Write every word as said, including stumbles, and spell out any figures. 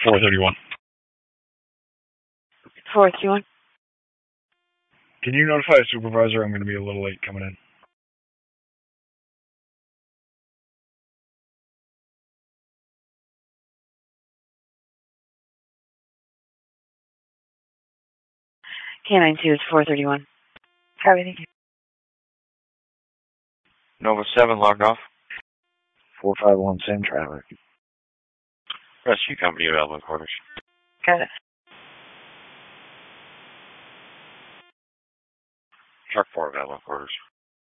four thirty-one. four thirty-one. Can you notify a supervisor I'm going to be a little late coming in? K nine two is four thirty-one. Copy, thank you. Nova seven logged off. four five one, same traffic. Rescue company available in quarters. Got it. Truck four available in quarters.